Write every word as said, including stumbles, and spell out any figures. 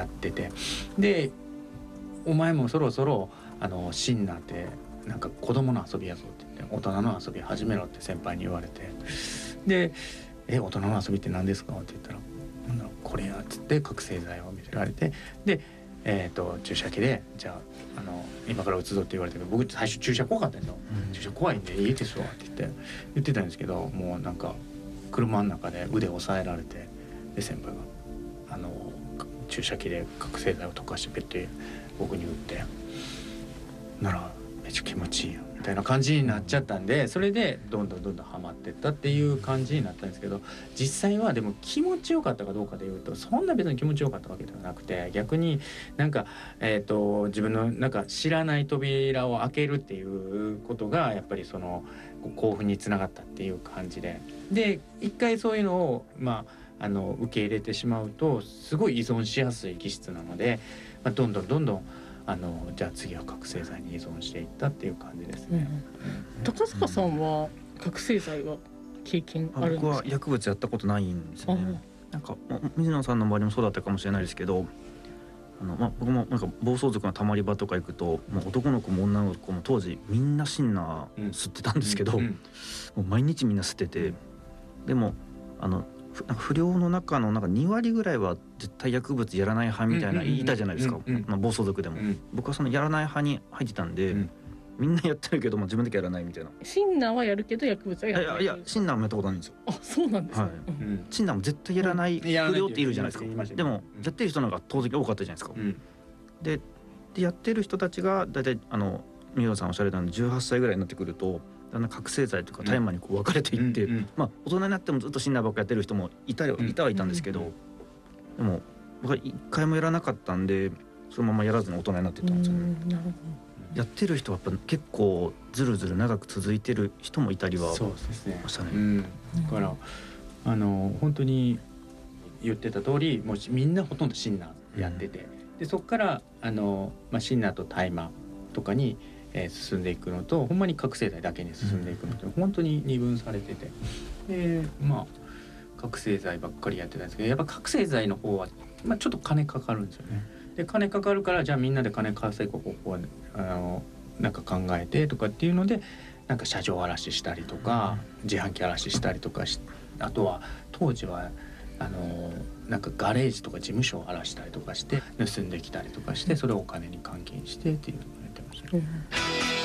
ってて、でお前もそろそろあのシンナーってなんか子供の遊びやぞって言って大人の遊び始めろって先輩に言われて、でえ大人の遊びって何ですかって言ったらなんだろうこれやっつって覚醒剤を見せられて、でえー、と注射器でじゃあ、あの今から打つぞって言われたけど僕最初注射怖かったんですよ、うん、注射怖いんでいいですわって言って言ってたんですけど、もうなんか車の中で腕を押さえられて、で先輩があの注射器で覚醒剤を溶かしてペッて僕に打ってならめっちゃ気持ちいいやみたいな感じになっちゃったんで、それでどんどんどんどんハマってったっていう感じになったんですけど、実際はでも気持ちよかったかどうかでいうとそんな別に気持ちよかったわけではなくて、逆になんか、えーと、自分のなんか知らない扉を開けるっていうことがやっぱりその興奮につながったっていう感じで、で一回そういうのをまああの受け入れてしまうとすごい依存しやすい気質なので、まあ、どんどんどんどんあのじゃあ次は覚醒剤に依存していったっていう感じですね、 うん、高坂さんは覚醒剤は経験あるんですか？ 僕は薬物やったことないんですよね。なんか水野さんの周りもそうだったかもしれないですけど、あの、まあ、僕もなんか暴走族のたまり場とか行くともう男の子も女の子も当時みんなシンナー吸ってたんですけど、うんうん、もう毎日みんな吸ってて、でもあのなんか不良の中のなんかに割ぐらいは絶対薬物やらない派みたいな言いたじゃないですか、まあ、暴走族でも、うん、僕はそのやらない派に入ってたんで、うん、みんなやってるけども自分だけやらないみたいな。 シンナーはやるけど薬物はやらない。 いやいやシンナーもやったことないんですよ。 あ、そうなんですね、はい、 うん、シンナーも絶対やらない不良っているじゃないですか、うん、でもやってる人の方が当然多かったじゃないですか、うん、で, でやってる人たちがだいたいあの宮野さんおっしゃられたのでじゅうはっさいぐらいになってくるとだんだん覚醒剤とか大麻にこう分かれていって、うんうん、まあ大人になってもずっとシンナーばっかやってる人もいたよ、いたはいたんですけど、うんうん、でも僕は一回もやらなかったんでそのままやらずに大人になっていったんですよね、うん、なるほど。やってる人はやっぱ結構ずるずる長く続いてる人もいたりはしましたね。 うん、だからあの本当に言ってた通りもうみんなほとんどシンナーやってて、うん、でそこからあの、まあ、シンナーと大麻とかにえー、進んでいくのとほんまに覚醒剤だけに進んでいくのと、うん、本当に二分されてて、でまあ覚醒剤ばっかりやってたんですけど、やっぱ覚醒剤の方は、まあ、ちょっと金かかるんですよね。で金かかるからじゃあみんなで金稼ぐ方法をあのなんか考えてとかっていうのでなんか車上荒らししたりとか、うん、自販機荒らししたりとかし、あとは当時はあのなんかガレージとか事務所を荒らしたりとかして盗んできたりとかしてそれをお金に換金してっていうのをやってましたね、うん。